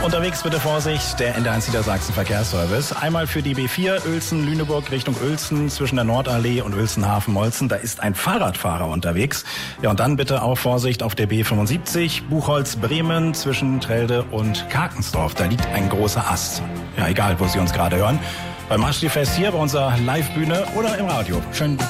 Unterwegs bitte Vorsicht, der NDR1 Niedersachsen Verkehrsservice. Einmal für die B4 Uelzen-Lüneburg Richtung Uelzen zwischen der Nordallee und Uelzen-Hafen-Molzen. Da ist ein Fahrradfahrer unterwegs. Ja, und dann bitte auch Vorsicht auf der B75 Buchholz-Bremen zwischen Trelde und Karkensdorf. Da liegt ein großer Ast. Ja, egal, wo Sie uns gerade hören. Beim Maschti-Fest hier bei unserer Live-Bühne oder im Radio. Schönen